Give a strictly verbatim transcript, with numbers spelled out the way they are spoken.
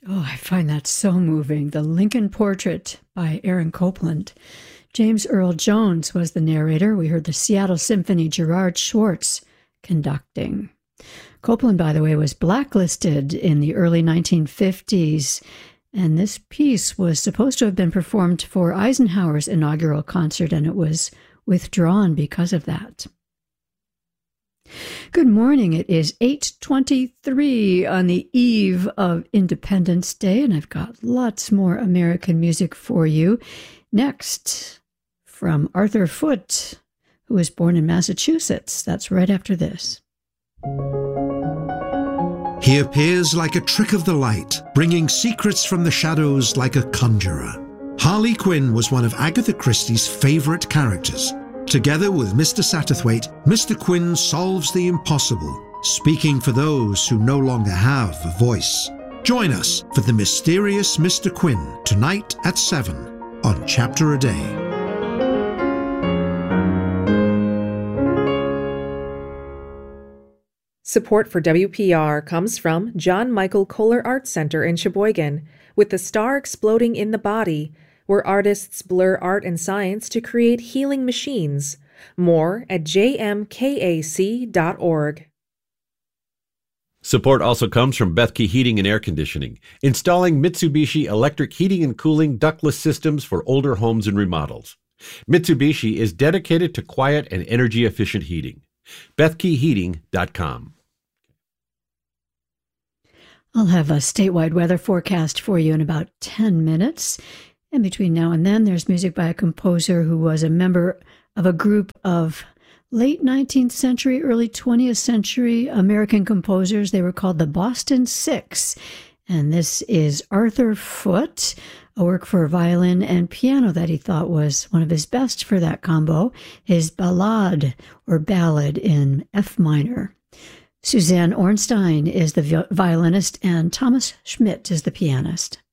Oh, I find that so moving. The Lincoln Portrait by Aaron Copland. James Earl Jones was the narrator. We heard the Seattle Symphony, Gerard Schwartz conducting. Copland, by the way, was blacklisted in the early nineteen fifties, and this piece was supposed to have been performed for Eisenhower's inaugural concert, and it was withdrawn because of that. Good morning. It is eight twenty-three on the eve of Independence Day, and I've got lots more American music for you. Next, from Arthur Foote, who was born in Massachusetts. That's right after this. He appears like a trick of the light, bringing secrets from the shadows like a conjurer. Harley Quinn was one of Agatha Christie's favorite characters. Together with Mister Satterthwaite, Mister Quinn solves the impossible, speaking for those who no longer have a voice. Join us for The Mysterious Mister Quinn tonight at seven on Chapter a Day. Support for W P R comes from John Michael Kohler Art Center in Sheboygan, with the star exploding in the body, where artists blur art and science to create healing machines. More at j m k a c dot org. Support also comes from Bethke Heating and Air Conditioning, installing Mitsubishi electric heating and cooling ductless systems for older homes and remodels. Mitsubishi is dedicated to quiet and energy-efficient heating. bethke heating dot com. I'll have a statewide weather forecast for you in about ten minutes. And between now and then, there's music by a composer who was a member of a group of late nineteenth century, early twentieth century American composers. They were called the Boston Six. And this is Arthur Foote, a work for violin and piano that he thought was one of his best for that combo, his Ballade or Ballad in F minor. Suzanne Ornstein is the violinist and Thomas Schmidt is the pianist.